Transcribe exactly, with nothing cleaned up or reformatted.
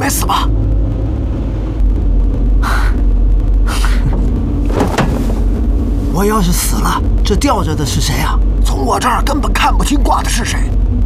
没死吧？我要是死了，这吊着的是谁啊？从我这儿根本看不清挂的是谁。